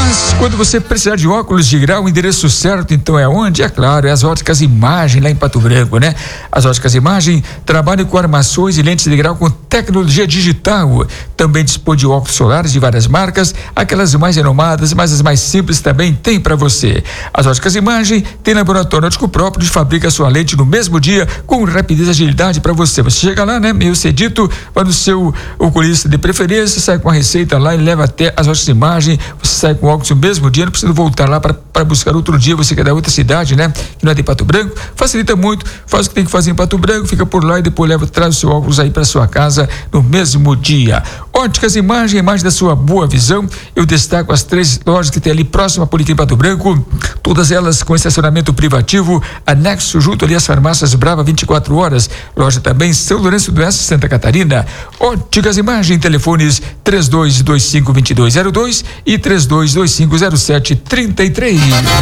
Mas quando você precisar de óculos de grau, o endereço certo então é onde? É claro, é as Óticas Imagem lá em Pato Branco, né? As Óticas Imagem trabalham com armações e lentes de grau com tecnologia digital. Também dispõe de óculos solares de várias marcas, aquelas mais renomadas, mas as mais simples também tem para você. As Óticas Imagem tem laboratório óptico próprio, fabrica sua lente no mesmo dia com rapidez e agilidade para você. Você chega lá, né? Meio cedito, vai no seu oculista de preferência, sai com a receita lá e leva até as Óticas Imagem. Você sai com óculos no mesmo dia, não precisa voltar lá para buscar outro dia, você quer dar outra cidade, né? Que não é de Pato Branco, facilita muito, faz o que tem que fazer em Pato Branco, fica por lá e depois traz o seu óculos aí para sua casa no mesmo dia. Óticas Imagem, imagem da sua boa visão. Eu destaco as 3 lojas que tem ali próximo à Policlínica Pato Branco, todas elas com estacionamento privativo, anexo junto ali às farmácias Brava 24 horas. Loja também São Lourenço do Oeste, Santa Catarina. Óticas Imagem, telefones 3225-2202 e 3225-0733.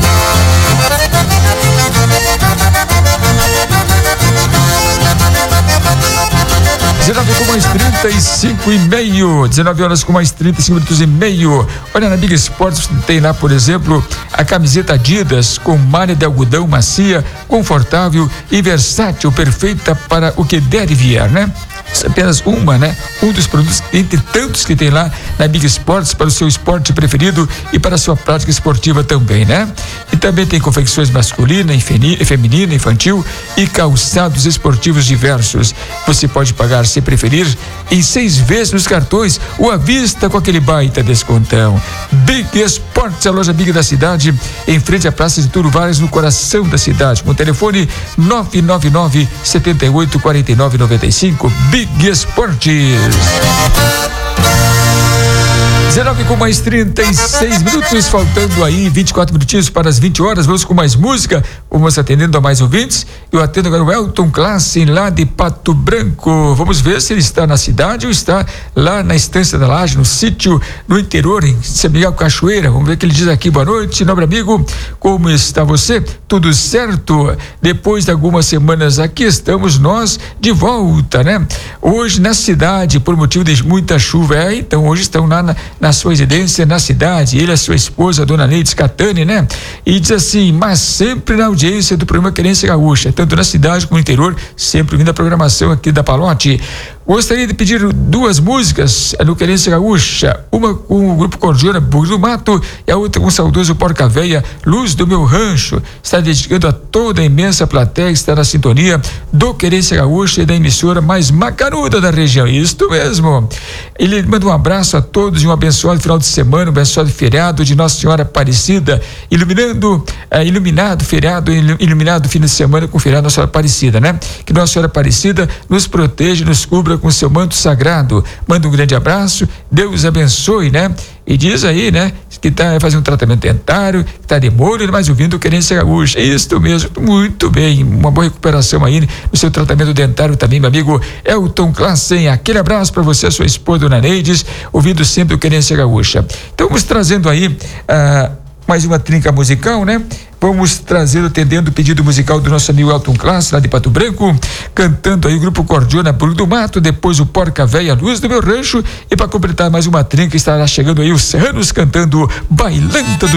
19 com mais 35 e meio, 19 horas com mais 35 minutos e meio. Olha, na Big Sports tem lá, por exemplo, a camiseta Adidas com malha de algodão macia, confortável e versátil, perfeita para o que der e vier, né? Apenas uma, né? Um dos produtos entre tantos que tem lá na Big Sports para o seu esporte preferido e para a sua prática esportiva também, né? E também tem confecções masculina e feminina, infantil e calçados esportivos diversos. Você pode pagar, se preferir, em 6 vezes nos cartões ou à vista com aquele baita descontão. Big Sports, a loja Big da cidade, em frente à Praça de Túlio Vargas, no coração da cidade, com o telefone 999-7849-95. Big Esportes. 19 com mais 36 minutos, faltando aí 24 minutinhos para as 20 horas. Vamos com mais música, vamos atendendo a mais ouvintes. Eu atendo agora o Elton Classen, lá de Pato Branco. Vamos ver se ele está na cidade ou está lá na Estância da Laje, no sítio, no interior, em São Miguel Cachoeira. Vamos ver o que ele diz aqui. Boa noite, nobre amigo, como está você? Tudo certo? Depois de algumas semanas aqui, estamos nós de volta, né? Hoje na cidade, por motivo de muita chuva, então hoje estão lá na sua residência na cidade, ele e a sua esposa, a dona Neide Scatani, né? E diz assim, mas sempre na audiência do programa Querência Gaúcha, tanto na cidade como no interior, sempre vindo a programação aqui da Palote. Gostaria de pedir 2 músicas no Querência Gaúcha, uma com o Grupo Cordiona, Bugre do Mato, e a outra com o saudoso Porca Véia, Luz do Meu Rancho. Está dedicando a toda a imensa plateia que está na sintonia do Querência Gaúcha e da emissora mais macaruda da região. Isto mesmo. Ele manda um abraço a todos e um abençoado final de semana, um abençoado feriado de Nossa Senhora Aparecida, iluminado fim de semana com o feriado Nossa Senhora Aparecida, né? Que Nossa Senhora Aparecida nos proteja, nos cubra com seu manto sagrado. Manda um grande abraço, Deus abençoe, né? E diz aí, né? Que tá fazendo um tratamento dentário, que tá de molho, mas ouvindo o Querência Gaúcha. É isso mesmo, muito bem, uma boa recuperação aí no seu tratamento dentário também, meu amigo Elton Classen. Aquele abraço para você, a sua esposa, dona Neides, ouvindo sempre o Querência Gaúcha. Então, vamos trazendo aí mais uma trinca musical, né? Vamos trazer, atendendo o pedido musical do nosso amigo Elton Classen, lá de Pato Branco, cantando aí o Grupo Cordiona, Bugre do Mato, depois o Porca Véia, Luz do Meu Rancho, e para completar mais uma trinca, estará chegando aí os Serranos cantando Bailanta do